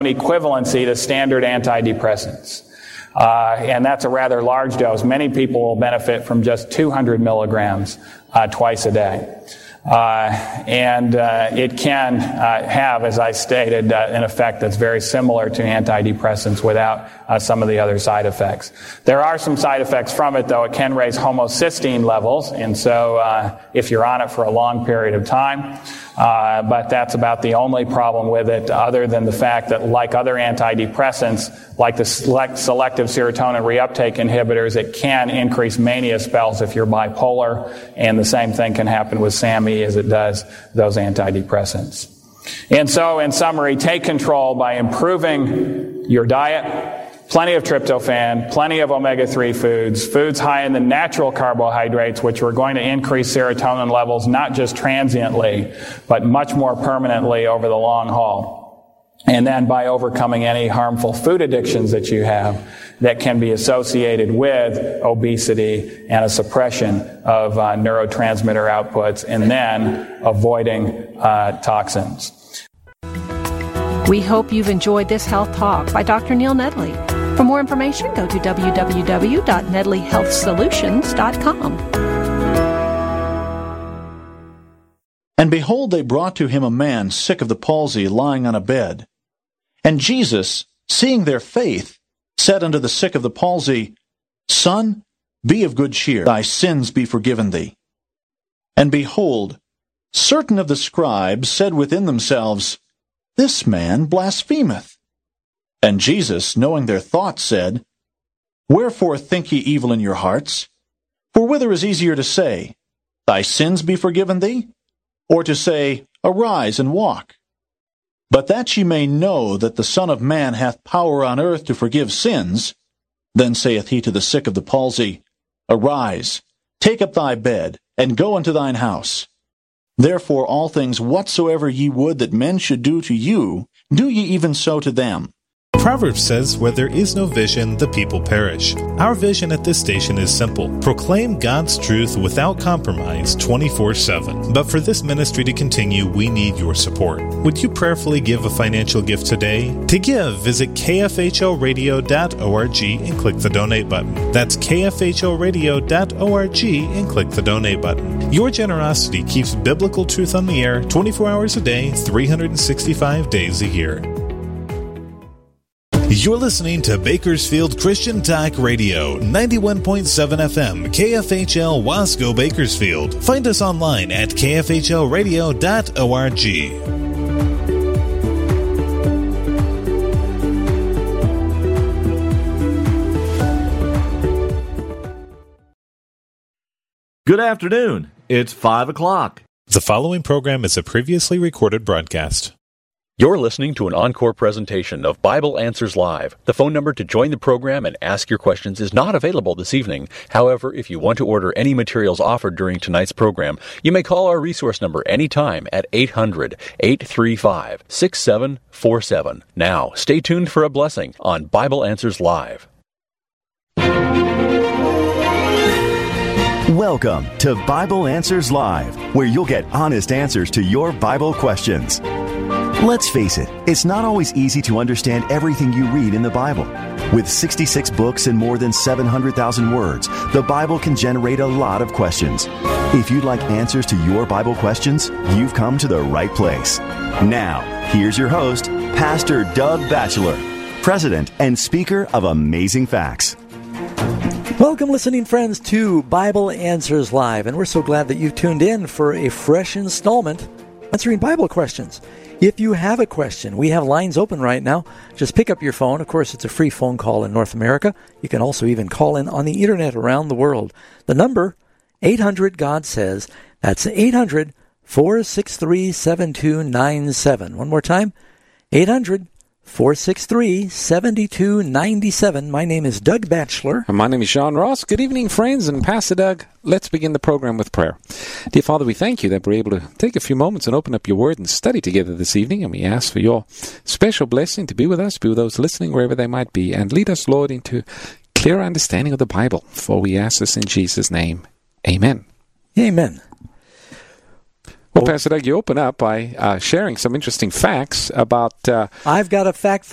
equivalency to standard antidepressants. And that's a rather large dose. Many people will benefit from just 200 milligrams twice a day. It can have, as I stated, an effect that's very similar to antidepressants without some of the other side effects. There are some side effects from it, though. It can raise homocysteine levels, and so if you're on it for a long period of time, but that's about the only problem with it, other than the fact that, like other antidepressants, like the selective serotonin reuptake inhibitors, it can increase mania spells if you're bipolar, and the same thing can happen with SAMe as it does those antidepressants. And so, in summary, take control by improving your diet. Plenty of tryptophan, plenty of omega-3 foods high in the natural carbohydrates, which are going to increase serotonin levels not just transiently, but much more permanently over the long haul. And then by overcoming any harmful food addictions that you have that can be associated with obesity and a suppression of neurotransmitter outputs, and then avoiding toxins. We hope you've enjoyed this health talk by Dr. Neil Nedley. For more information, go to www.nedleyhealthsolutions.com. And behold, they brought to him a man sick of the palsy, lying on a bed. And Jesus, seeing their faith, said unto the sick of the palsy, Son, be of good cheer, thy sins be forgiven thee. And behold, certain of the scribes said within themselves, This man blasphemeth. And Jesus, knowing their thoughts, said, Wherefore think ye evil in your hearts? For whither is easier to say, Thy sins be forgiven thee? Or to say, Arise and walk? But that ye may know that the Son of Man hath power on earth to forgive sins, then saith he to the sick of the palsy, Arise, take up thy bed, and go unto thine house. Therefore all things whatsoever ye would that men should do to you, do ye even so to them. Proverbs says, where there is no vision, the people perish. Our vision at this station is simple. Proclaim God's truth without compromise 24/7. But for this ministry to continue, we need your support. Would you prayerfully give a financial gift today? To give, visit kfhoradio.org and click the donate button. That's kfhoradio.org and click the donate button. Your generosity keeps biblical truth on the air 24 hours a day, 365 days a year. You're listening to Bakersfield Christian Talk Radio, 91.7 FM, KFHL Wasco, Bakersfield. Find us online at kfhlradio.org. Good afternoon. It's 5 o'clock. The following program is a previously recorded broadcast. You're listening to an encore presentation of Bible Answers Live. The phone number to join the program and ask your questions is not available this evening. However, if you want to order any materials offered during tonight's program, you may call our resource number anytime at 800-835-6747. Now, stay tuned for a blessing on Bible Answers Live. Welcome to Bible Answers Live, where you'll get honest answers to your Bible questions. Let's face it, it's not always easy to understand everything you read in the Bible. With 66 books and more than 700,000 words, the Bible can generate a lot of questions. If you'd like answers to your Bible questions, you've come to the right place. Now, here's your host, Pastor Doug Batchelor, President and Speaker of Amazing Facts. Welcome, listening friends, to Bible Answers Live, and we're so glad that you've tuned in for a fresh installment answering Bible questions. If you have a question, we have lines open right now. Just pick up your phone. Of course, it's a free phone call in North America. You can also even call in on the internet around the world. The number, 800-GOD-SAYS. That's 800-463-7297. One more time, 800-463-7297. My name is Doug Batchelor. And my name is Sean Ross. Good evening, friends, and Pastor Doug. Let's begin the program with prayer. Dear Father, we thank you that we're able to take a few moments and open up your word and study together this evening, and we ask for your special blessing to be with us, be with those listening wherever they might be, and lead us, Lord, into clear understanding of the Bible. For we ask this in Jesus' name. Amen. Amen. Well, Pastor Doug, you open up by sharing some interesting facts about... I've got a fact